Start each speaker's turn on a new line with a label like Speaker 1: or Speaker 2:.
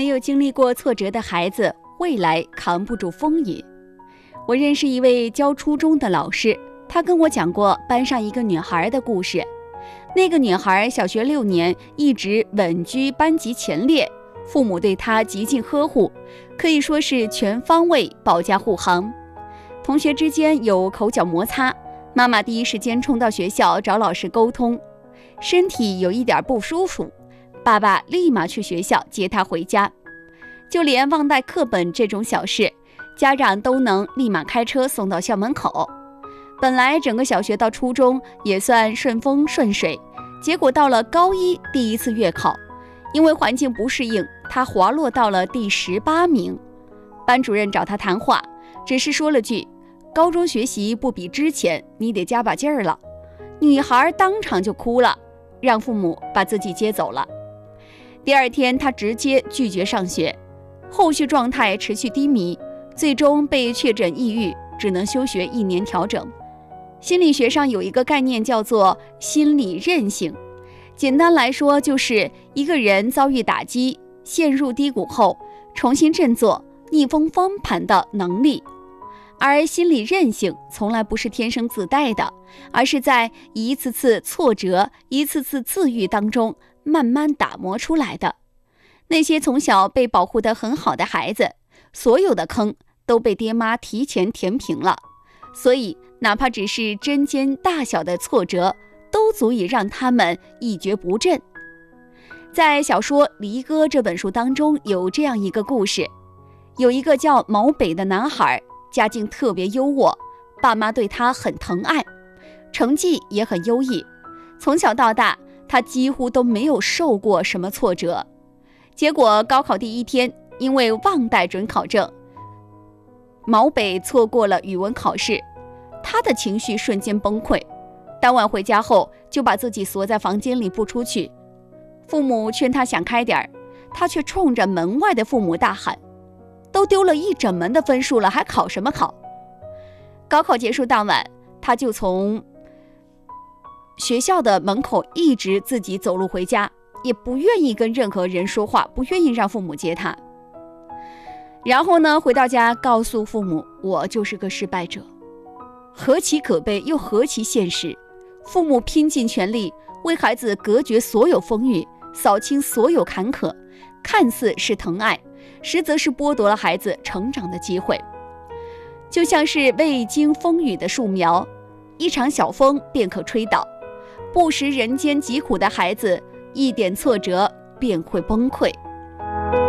Speaker 1: 没有经历过挫折的孩子，未来扛不住风雨。我认识一位教初中的老师，他跟我讲过班上一个女孩的故事。那个女孩小学6年一直稳居班级前列，父母对她极尽呵护，可以说是全方位保驾护航。同学之间有口角摩擦，妈妈第一时间冲到学校找老师沟通，身体有一点不舒服，爸爸立马去学校接她回家。就连忘带课本这种小事，家长都能立马开车送到校门口。本来整个小学到初中也算顺风顺水，结果到了高一第一次月考，因为环境不适应，他滑落到了第18名。班主任找他谈话，只是说了句高中学习不比之前，你得加把劲儿了。女孩当场就哭了，让父母把自己接走了。第二天他直接拒绝上学，后续状态持续低迷，最终被确诊抑郁，只能休学1年调整。心理学上有一个概念叫做心理韧性，简单来说就是一个人遭遇打击，陷入低谷后重新振作、逆风翻盘的能力。而心理韧性从来不是天生自带的，而是在一次次挫折、一次次自愈当中慢慢打磨出来的。那些从小被保护得很好的孩子，所有的坑都被爹妈提前填平了，所以哪怕只是针尖大小的挫折，都足以让他们一蹶不振。在小说《离歌》这本书当中，有这样一个故事，有一个叫毛北的男孩，家境特别优渥，爸妈对他很疼爱，成绩也很优异，从小到大他几乎都没有受过什么挫折。结果高考第1天，因为忘带准考证，毛北错过了语文考试，他的情绪瞬间崩溃，当晚回家后就把自己锁在房间里不出去。父母劝他想开点，他却冲着门外的父母大喊，都丢了1整门的分数了，还考什么考？高考结束当晚，他就从学校的门口一直自己走路回家，也不愿意跟任何人说话，不愿意让父母接他。然后呢，回到家告诉父母，我就是个失败者。何其可悲，又何其现实。父母拼尽全力为孩子隔绝所有风雨，扫清所有坎坷，看似是疼爱，实则是剥夺了孩子成长的机会。就像是未经风雨的树苗，一场小风便可吹倒，不识人间疾苦的孩子，一点挫折便会崩溃。